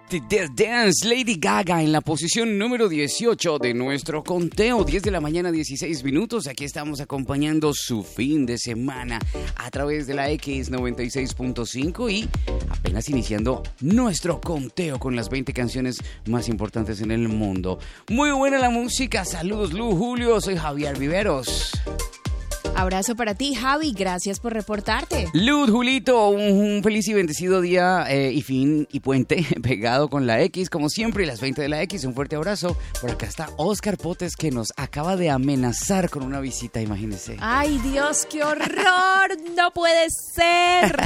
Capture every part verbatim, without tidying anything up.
The Dance, Lady Gaga en la posición número dieciocho de nuestro conteo. Diez de la mañana, dieciséis minutos. Aquí estamos acompañando su fin de semana a través de la X noventa y seis punto cinco y apenas iniciando nuestro conteo con las veinte canciones más importantes en el mundo. Muy buena la música. Saludos, Lu, Julio. Soy Javier Viveros. Abrazo para ti, Javi. Gracias por reportarte. Lud, Julito, un, un feliz y bendecido día eh, y fin y puente pegado con la X, como siempre, las veinte de la X. Un fuerte abrazo. Por acá está Oscar Potes, que nos acaba de amenazar con una visita, imagínese. ¡Ay, Dios, qué horror! ¡No puede ser!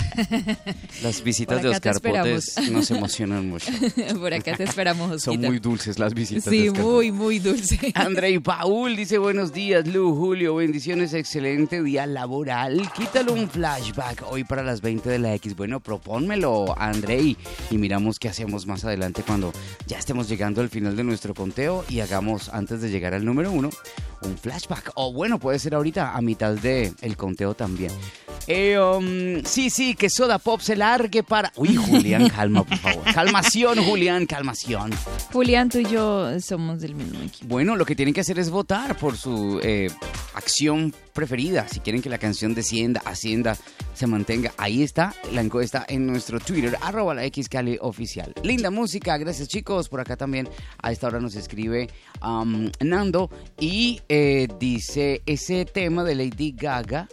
Las visitas de Oscar Potes nos emocionan mucho. Por acá te esperamos, Osquita. Son muy dulces las visitas sí, de Oscar muy, Potes. muy dulce. Andrei Paul dice, buenos días, Lu, Julio, bendiciones, excelente día laboral. Quítalo un flashback hoy para las veinte de la X. Bueno, propónmelo, Andrei, y miramos qué hacemos más adelante cuando ya estemos llegando al final de nuestro conteo y hagamos, antes de llegar al número uno, un flashback. O bueno, puede ser ahorita a mitad del conteo también. Eh, um, sí, sí, que Soda Pop se largue para... Uy, Julián, calma, por favor. Calmación, Julián, calmación. Julián, tú y yo somos del mismo equipo. Bueno, lo que tienen que hacer es votar por su eh, acción preferida. Si quieren que la canción descienda, ascienda, se mantenga. Ahí está la encuesta en nuestro Twitter, arroba la X Cali oficial. Linda música, gracias chicos. Por acá también a esta hora nos escribe um, Nando y eh, dice, ese tema de Lady Gaga...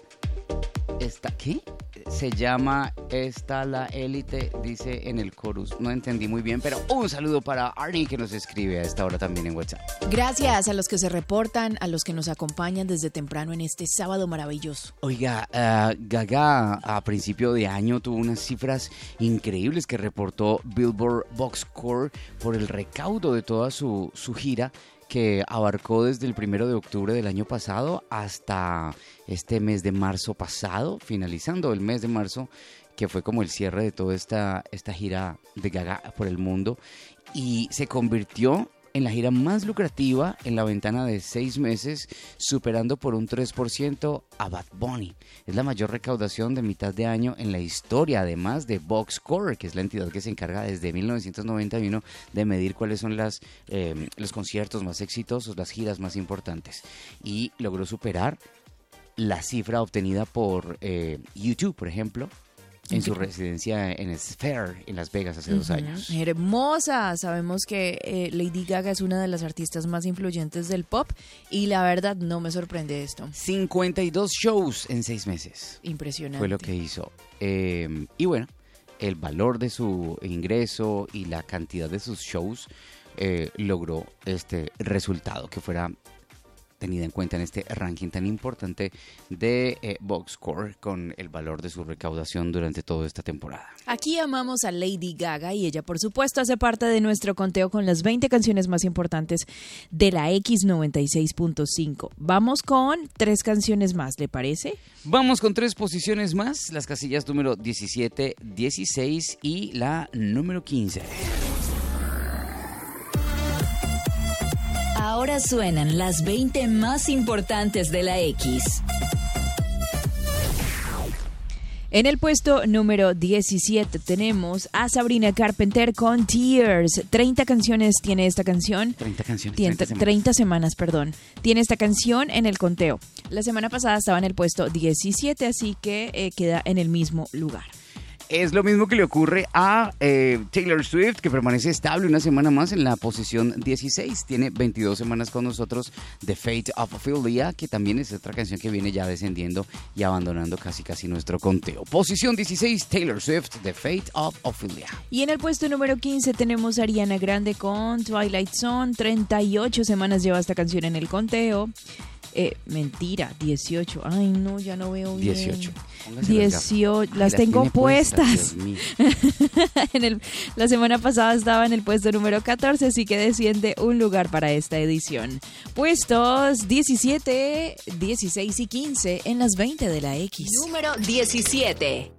¿Está qué? Se llama Está la élite, dice en el chorus. No entendí muy bien, pero un saludo para Arnie que nos escribe a esta hora también en WhatsApp. Gracias a los que se reportan, a los que nos acompañan desde temprano en este sábado maravilloso. Oiga, uh, Gaga a principio de año tuvo unas cifras increíbles que reportó Billboard Box Score por el recaudo de toda su, su gira, que abarcó desde el primero de octubre del año pasado hasta este mes de marzo pasado, finalizando el mes de marzo, que fue como el cierre de toda esta, esta gira de Gaga por el mundo, y se convirtió en la gira más lucrativa en la ventana de seis meses, superando por un tres por ciento a Bad Bunny. Es la mayor recaudación de mitad de año en la historia, además de Box Score, que es la entidad que se encarga desde mil novecientos noventa y uno de medir cuáles son las, eh, los conciertos más exitosos, las giras más importantes. Y logró superar la cifra obtenida por eh, YouTube, por ejemplo, en su residencia en Sphere, en Las Vegas, hace uh-huh. dos años. Hermosa. Sabemos que eh, Lady Gaga es una de las artistas más influyentes del pop y la verdad no me sorprende esto. cincuenta y dos shows en seis meses. Impresionante. Fue lo que hizo. Eh, y bueno, el valor de su ingreso y la cantidad de sus shows eh, logró este resultado, que fuera tenida en cuenta en este ranking tan importante de eh, Box Score, con el valor de su recaudación durante toda esta temporada. Aquí amamos a Lady Gaga y ella, por supuesto, hace parte de nuestro conteo con las veinte canciones más importantes de la X noventa y seis punto cinco. Vamos con tres canciones más, ¿le parece? Vamos con tres posiciones más, las casillas número diecisiete, dieciséis y la número quince. Ahora suenan las veinte más importantes de la X. En el puesto número diecisiete tenemos a Sabrina Carpenter con Tears. treinta canciones tiene esta canción. treinta canciones. Tiene, treinta, semanas. treinta semanas, perdón. Tiene esta canción en el conteo. La semana pasada estaba en el puesto diecisiete, así que eh, queda en el mismo lugar. Es lo mismo que le ocurre a eh, Taylor Swift, que permanece estable una semana más en la posición dieciséis. Tiene veintidós semanas con nosotros. The Fate of Ophelia, que también es otra canción que viene ya descendiendo y abandonando casi casi nuestro conteo. Posición dieciséis, Taylor Swift, The Fate of Ophelia. Y en el puesto número quince tenemos a Ariana Grande con Twilight Zone. treinta y ocho semanas lleva esta canción en el conteo. Eh, mentira, dieciocho. Ay, no, ya no veo bien. dieciocho. dieciocho. Las, Ay, las tengo puestas. puestas. en el, la semana pasada estaba en el puesto número catorce, así que desciende un lugar para esta edición. Puestos diecisiete, dieciséis y quince en las veinte de la X. Número diecisiete.